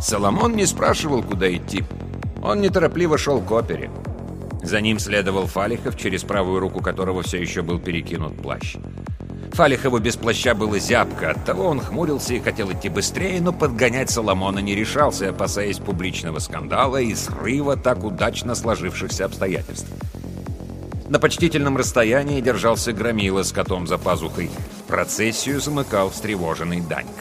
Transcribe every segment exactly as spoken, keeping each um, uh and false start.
Соломон не спрашивал, куда идти. Он неторопливо шел к опере. За ним следовал Фалихов, через правую руку которого все еще был перекинут плащ. Фалихову без плаща было зябко, оттого он хмурился и хотел идти быстрее, но подгонять Соломона не решался, опасаясь публичного скандала и срыва так удачно сложившихся обстоятельств. На почтительном расстоянии держался Громила с котом за пазухой. Процессию замыкал встревоженный Данька.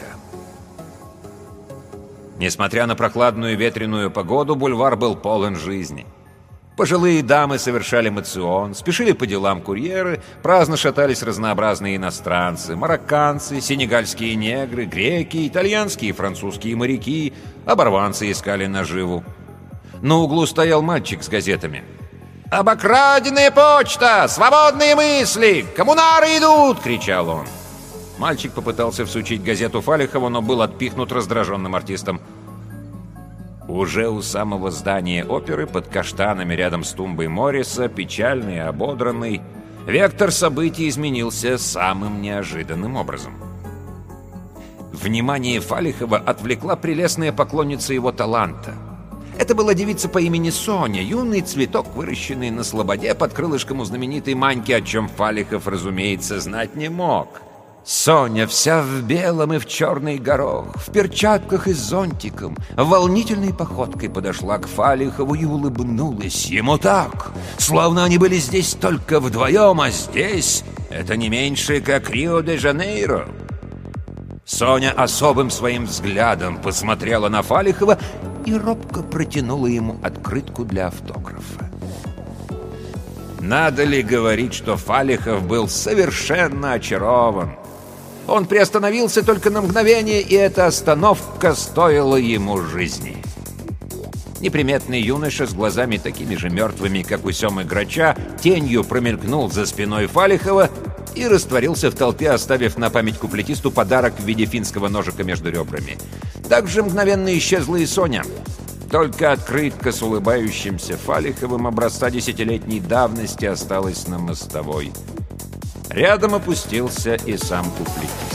Несмотря на прохладную ветреную погоду, бульвар был полон жизни. Пожилые дамы совершали моцион, спешили по делам курьеры, праздно шатались разнообразные иностранцы, марокканцы, сенегальские негры, греки, итальянские и французские моряки, оборванцы искали наживу. На углу стоял мальчик с газетами. «Обокраденная почта! Свободные мысли! Коммунары идут!» — кричал он. Мальчик попытался всучить газету Фалихову, но был отпихнут раздраженным артистом. Уже у самого здания оперы, под каштанами рядом с тумбой Морриса, печальный и ободранный, вектор событий изменился самым неожиданным образом. Внимание Фалихова отвлекла прелестная поклонница его таланта. Это была девица по имени Соня, юный цветок, выращенный на слободе под крылышком у знаменитой Маньки, о чем Фалихов, разумеется, знать не мог. Соня, вся в белом и в черный горох, в перчатках и с зонтиком, волнительной походкой подошла к Фалихову и улыбнулась ему так, словно они были здесь только вдвоем, а здесь это не меньше, как Рио-де-Жанейро. Соня особым своим взглядом посмотрела на Фалихова и робко протянула ему открытку для автографа. Надо ли говорить, что Фалихов был совершенно очарован? Он приостановился только на мгновение, и эта остановка стоила ему жизни. Неприметный юноша с глазами такими же мертвыми, как у Семы Грача, тенью промелькнул за спиной Фалихова и растворился в толпе, оставив на память куплетисту подарок в виде финского ножика между ребрами. Так же мгновенно исчезла и Соня. Только открытка с улыбающимся Фалиховым образца десятилетней давности осталась на мостовой. Рядом опустился и сам куплетист.